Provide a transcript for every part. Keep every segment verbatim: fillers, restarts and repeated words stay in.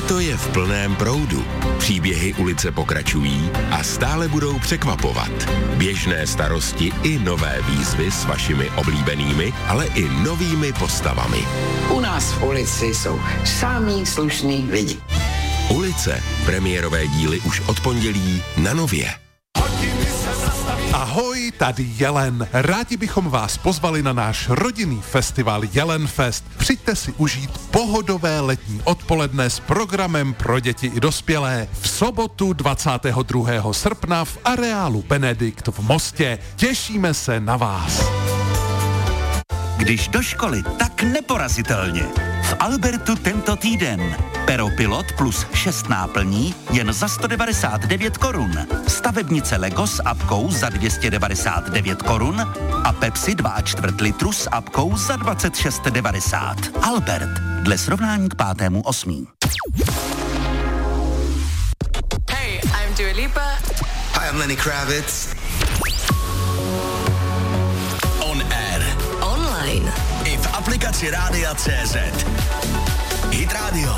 Léto je v plném proudu. Příběhy ulice pokračují a stále budou překvapovat. Běžné starosti i nové výzvy s vašimi oblíbenými, ale i novými postavami. U nás v ulici jsou samý slušný lidi. Ulice. Premiérové díly už od pondělí na Nově. Ahoj, tady Jelen. Rádi bychom vás pozvali na náš rodinný festival Jelenfest. Přijďte si užít pohodové letní odpoledne s programem pro děti i dospělé v sobotu dvacátého druhého srpna v areálu Benedikt v Mostě. Těšíme se na vás. Když do školy, tak neporazitelně. V Albertu tento týden. Pero Pilot plus šest náplní jen za sto devadesát devět korun. Stavebnice Lego s apkou za dvě stě devadesát devět korun a Pepsi dva a čtvrt litru s apkou za dvacet šest devadesát. Albert, dle srovnání k pátému osmý. Hey, I'm Dua Lipa. Hi, I'm Lenny Kravitz. On air. Online. I v aplikaci Rádia tečka cé zet. Hit Radio.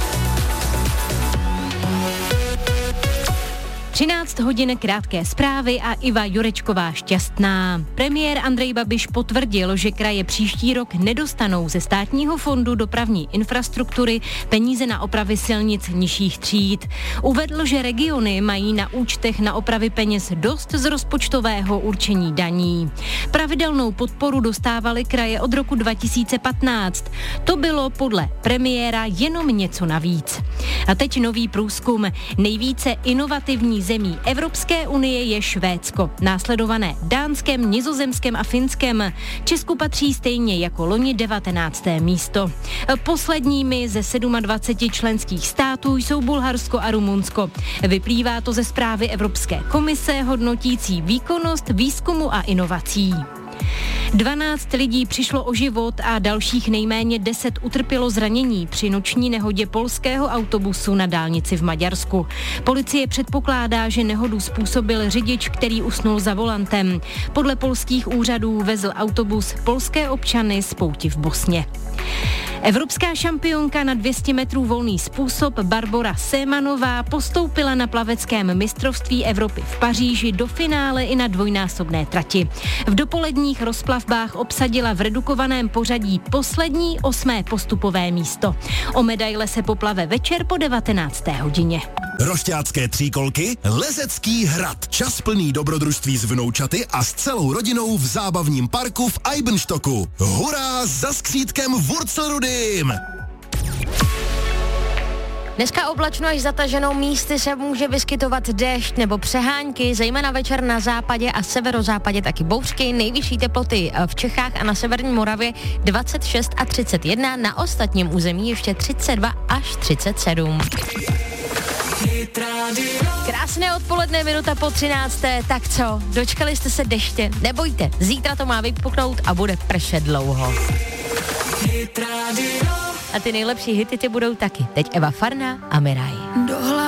třináct hodin krátké zprávy a Iva Jurečková šťastná. Premiér Andrej Babiš potvrdil, že kraje příští rok nedostanou ze státního fondu dopravní infrastruktury peníze na opravy silnic nižších tříd. Uvedl, že regiony mají na účtech na opravy peněz dost z rozpočtového určení daní. Pravidelnou podporu dostávaly kraje od roku dva tisíce patnáct. To bylo podle premiéra jenom něco navíc. A teď nový průzkum. Nejvíce inovativní zemí Evropské unie je Švédsko, následované Dánskem, Nizozemskem a Finskem. Česku patří stejně jako loni devatenácté místo. Posledními ze dvaceti sedmi členských států jsou Bulharsko a Rumunsko. Vyplývá to ze zprávy Evropské komise hodnotící výkonnost výzkumu a inovací. dvanáct lidí přišlo o život a dalších nejméně deset utrpělo zranění při noční nehodě polského autobusu na dálnici v Maďarsku. Policie předpokládá, že nehodu způsobil řidič, který usnul za volantem. Podle polských úřadů vezl autobus polské občany z pouti v Bosně. Evropská šampionka na dvě stě metrů volný způsob Barbora Sémanová postoupila na plaveckém mistrovství Evropy v Paříži do finále i na dvojnásobné trati. V dopoledních rozplavbách obsadila v redukovaném pořadí poslední osmé postupové místo. O medaile se poplave večer po devatenácté hodině. Rošťácké tříkolky, Lezecký hrad. Čas plný dobrodružství s vnoučaty a s celou rodinou v zábavním parku v Eibenstocku. Hurá za skřítkem Wurzelrudym! Dneska oblačno až zataženou místy se může vyskytovat déšť nebo přehánky, zejména večer na západě a severozápadě taky bouřky. Nejvyšší teploty v Čechách a na severní Moravě dvacet šest a třicet jedna, na ostatním území ještě třicet dva až třicet sedm. Krásné odpoledne, minuta po třinácté. Tak co, dočkali jste se deště? Nebojte, zítra to má vypuknout a bude pršet dlouho. A ty nejlepší hity ty budou taky. Teď Eva Farná a Miraj. Dohle